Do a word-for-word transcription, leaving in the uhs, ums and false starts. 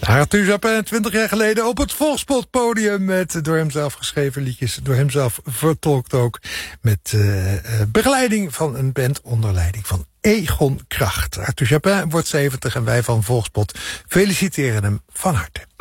Arthur Japin, twintig jaar geleden op het Volkspotpodium met door hem zelf geschreven liedjes, door hem zelf vertolkt ook, met uh, begeleiding van een band onder leiding van Egon Kracht. Arthur Japin wordt zeventig en wij van Volkspot feliciteren hem van harte.